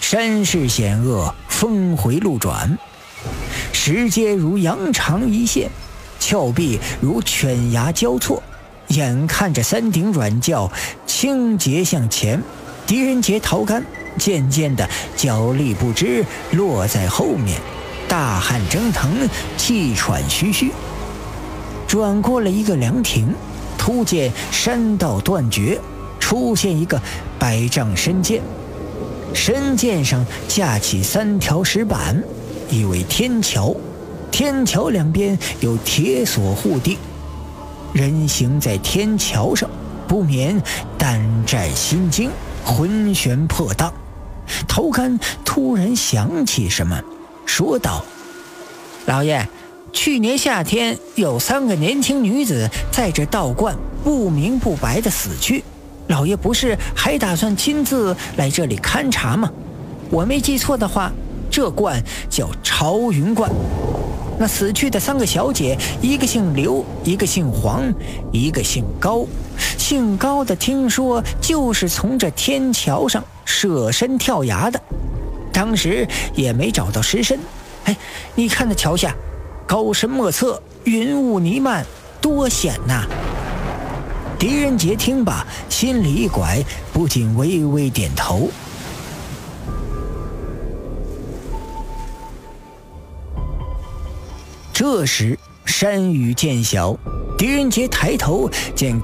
山势险恶，峰回路转，石阶如羊肠一线，峭壁如犬牙交错。眼看着山顶软教倾斜向前，狄仁杰、陶干渐渐的脚力不支，落在后面，大汗蒸腾，气喘吁吁。转过了一个凉亭，突见山道断绝，出现一个百丈深涧，深涧上架起3条石板，以为天桥，天桥两边有铁索护地。人行在天桥上，不免胆战心惊，魂旋魄荡。陶干突然想起什么，说道：老爷，去年夏天有3个年轻女子在这道观不明不白的死去，老爷不是还打算亲自来这里勘察吗？我没记错的话，这观叫朝云观。那死去的3个小姐，一个姓刘，一个姓黄，一个姓高。姓高的听说就是从这天桥上舍身跳崖的，当时也没找到尸身。你看那桥下高深莫测，云雾弥漫，多险呐！狄仁杰听罢，心里一拐，不禁微微点头。这时山雨渐小，狄仁杰抬头见